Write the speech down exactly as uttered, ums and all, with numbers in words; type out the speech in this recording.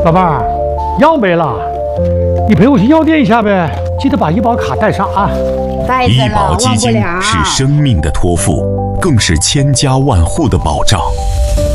宝贝儿，药没了，你陪我去药店一下呗，记得把医保卡带上啊。 带着了， 医保基金是生命的托付，更是千家万户的保障。